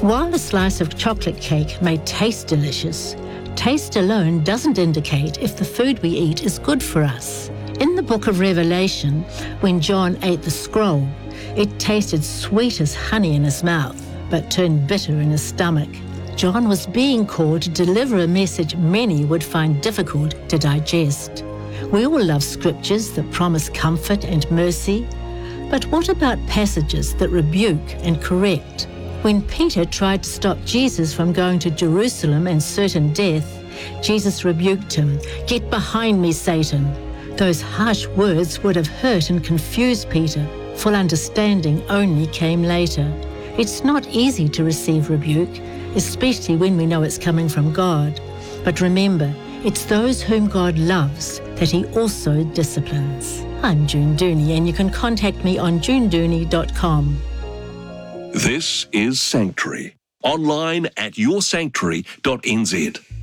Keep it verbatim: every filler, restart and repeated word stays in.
While a slice of chocolate cake may taste delicious, taste alone doesn't indicate if the food we eat is good for us. In the book of Revelation, when John ate the scroll, it tasted sweet as honey in his mouth, but turned bitter in his stomach. John was being called to deliver a message many would find difficult to digest. We all love scriptures that promise comfort and mercy, but what about passages that rebuke and correct? When Peter tried to stop Jesus from going to Jerusalem and certain death, Jesus rebuked him, "Get behind me, Satan." Those harsh words would have hurt and confused Peter. Full understanding only came later. It's not easy to receive rebuke, especially when we know it's coming from God. But remember, it's those whom God loves that he also disciplines. I'm June Dooney, and you can contact me on june dooney dot com. This is Sanctuary, online at your sanctuary dot n z.